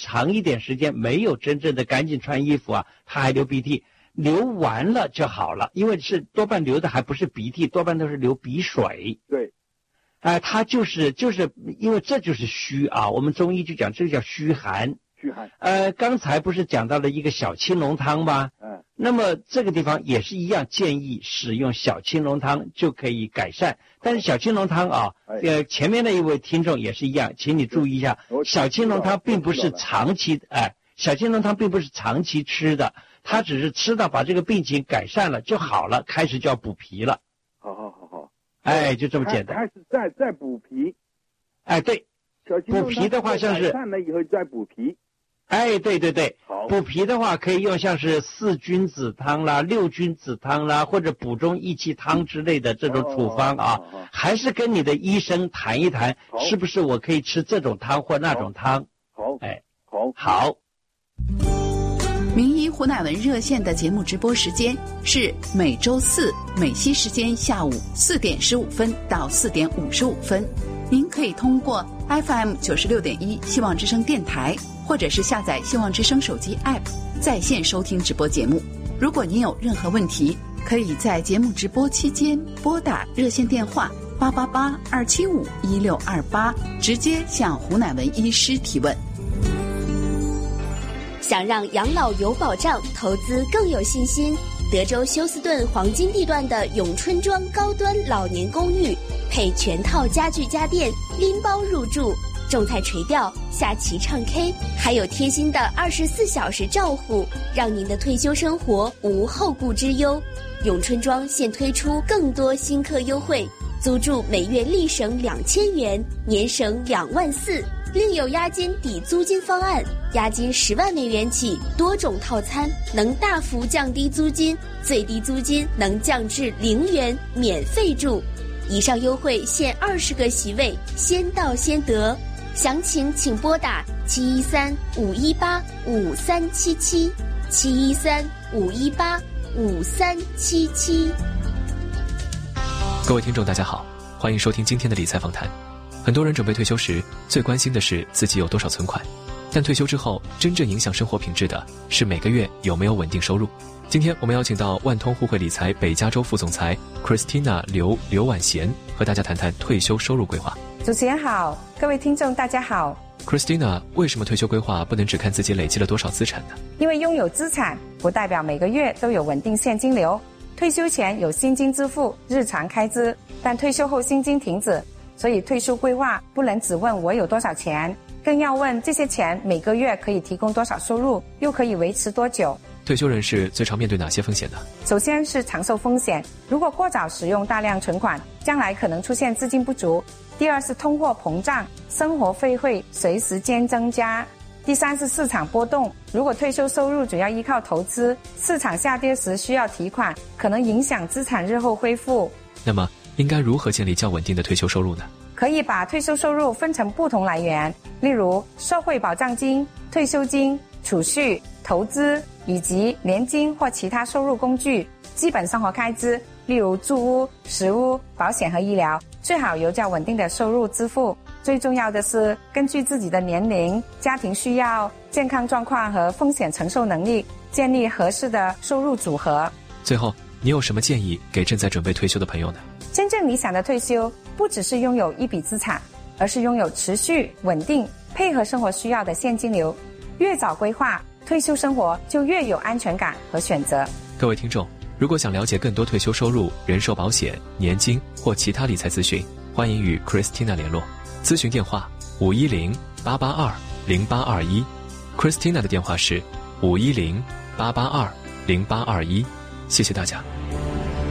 长一点时间没有真正的赶紧穿衣服啊，他还流鼻涕，流完了就好了，因为是多半流的还不是鼻涕，多半都是流鼻水。 对， 他就是因为这就是虚啊，我们中医就讲这个叫虚寒。 虚寒。 刚才不是讲到了一个小青龙汤吗？那么这个地方也是一样，建议使用小青龙汤就可以改善。但是小青龙汤啊，前面的一位听众也是一样，请你注意一下，小青龙汤并不是长期小青龙汤并不是长期吃的，它只是吃到把这个病情改善了就好了，开始就要补脾了。 好， 就这么简单。 开始再补脾。 对，补脾的话像是改善了以后再补脾。 对，补脾的话可以用像是4君子汤啦、6君子汤啦，或者补中益气汤之类的这种处方啊，还是跟你的医生谈一谈，是不是我可以吃这种汤或那种汤。好。 名医胡乃文热线的节目直播时间是每周4美西时间下午4点15分到4点55分。您可以通过 FM 96.1希望之声电台，或者是下载希望之声手机 App 在线收听直播节目。如果您有任何问题，可以在节目直播期间拨打热线电话888-275-1628，直接向胡乃文医师提问。 想让养老有保障，投资更有信心，德州休斯顿黄金地段的永春庄高端老年公寓，配全套家具家电，拎包入住，种菜垂钓，下棋唱 K， 还有贴心的24小时照护，让您的退休生活无后顾之忧。永春庄现推出更多新客优惠，租住每月立省2000元，年省2万4，另有押金抵租金方案，押金10万美元起，多种套餐能大幅降低租金，最低租金能降至0元，免费住。以上优惠限20个席位，先到先得。详情请拨打713-518-5377，713-518-5377。 各位听众大家好，欢迎收听今天的理财访谈。很多人准备退休时最关心的是自己有多少存款，但退休之后真正影响生活品质的是每个月有没有稳定收入。今天我们邀请到万通互惠理财北加州副总裁 Christina 刘婉贤和大家谈谈退休收入规划。 主持人好，各位听众大家好。 Christina， 为什么退休规划不能只看自己累积了多少资产呢？ 因为拥有资产不代表每个月都有稳定现金流，退休前有薪金支付日常开支，但退休后薪金停止，所以退休规划不能只问我有多少钱，更要问这些钱每个月可以提供多少收入，又可以维持多久。 退休人士最常面对哪些风险呢？ 首先是长寿风险，如果过早使用大量存款，将来可能出现资金不足。第二是通货膨胀，生活费会随时间增加。第三是市场波动，如果退休收入主要依靠投资，市场下跌时需要提款，可能影响资产日后恢复。 那么应该如何建立较稳定的退休收入呢？ 可以把退休收入分成不同来源，例如社会保障金、退休金、储蓄、投资以及年金或其他收入工具。基本生活开支，例如住屋、食物、保险和医疗，最好由较稳定的收入支付。最重要的是根据自己的年龄、家庭需要、健康状况和风险承受能力，建立合适的收入组合。 最后，你有什么建议给正在准备退休的朋友呢？ 真正理想的退休不只是拥有一笔资产，而是拥有持续稳定配合生活需要的现金流。越早规划退休生活，就越有安全感和选择。 各位听众，如果想了解更多退休收入、人寿保险、年金或其他理财资讯，欢迎与 Christina 联络。咨询电话510-882-0821， Christina 的电话是510-882-0821。谢谢大家。